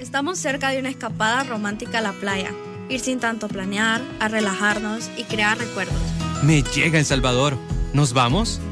Estamos cerca de una escapada romántica a la playa. Ir sin tanto planear, a relajarnos y crear recuerdos. Me llega El Salvador. ¿Nos vamos?